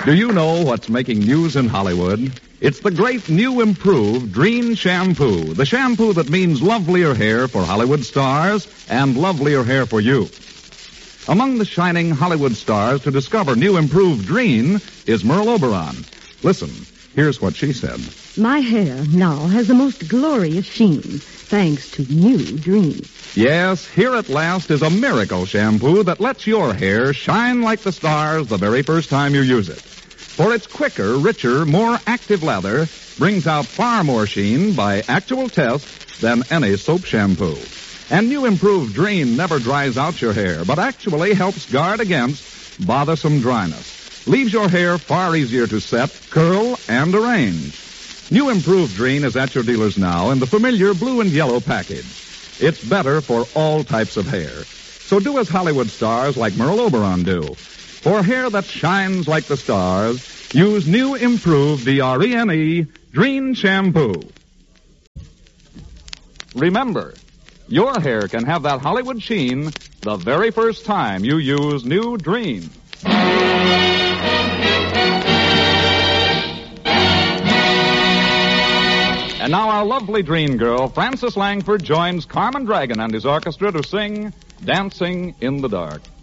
Do you know what's making news in Hollywood? It's the great new improved Drene shampoo. The shampoo that means lovelier hair for Hollywood stars and lovelier hair for you. Among the shining Hollywood stars to discover new improved Drene is Merle Oberon. Listen, here's what she said. My hair now has the most glorious sheen, thanks to new Drene. Yes, here at last is a miracle shampoo that lets your hair shine like the stars the very first time you use it. For its quicker, richer, more active lather brings out far more sheen by actual test than any soap shampoo. And new improved Drene never dries out your hair, but actually helps guard against bothersome dryness. Leaves your hair far easier to set, curl, and arrange. New improved Drene is at your dealers now in the familiar blue and yellow package. It's better for all types of hair. So do as Hollywood stars like Merle Oberon do. For hair that shines like the stars, use new improved D-R-E-N-E Drene shampoo. Remember, your hair can have that Hollywood sheen the very first time you use new Drene. And now our lovely Drene girl, Frances Langford, joins Carmen Dragon and his orchestra to sing Dancing in the Dark.